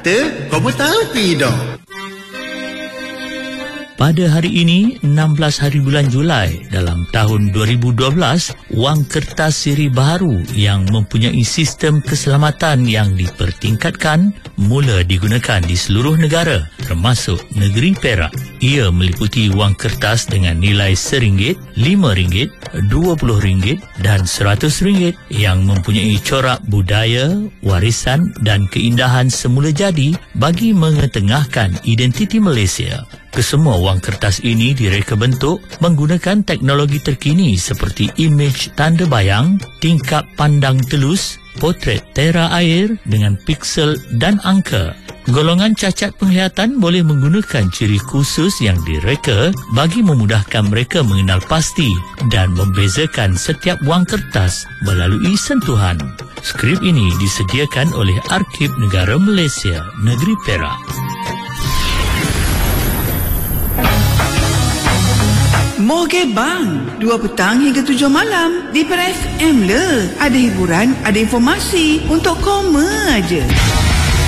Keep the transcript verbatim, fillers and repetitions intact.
Kata, kau tahu tidak? Pada hari ini, enam belas hari bulan Julai dalam tahun dua ribu dua belas, wang kertas siri baharu yang mempunyai sistem keselamatan yang dipertingkatkan mula digunakan di seluruh negara termasuk negeri Perak. Ia meliputi wang kertas dengan nilai seringgit, lima ringgit, dua puluh ringgit dan seratus ringgit yang mempunyai corak budaya, warisan dan keindahan semula jadi bagi mengetengahkan identiti Malaysia. Kesemua wang kertas ini direka bentuk menggunakan teknologi terkini seperti imej tanda bayang, tingkap pandang telus, potret tera air dengan piksel dan angka. Golongan cacat penglihatan boleh menggunakan ciri khusus yang direka bagi memudahkan mereka mengenal pasti dan membezakan setiap wang kertas melalui sentuhan. Skrip ini disediakan oleh Arkib Negara Malaysia, Negeri Perak. Moge Bang, dua petang hingga tujuh malam di Per F M le. Ada hiburan, ada informasi untuk koma aja.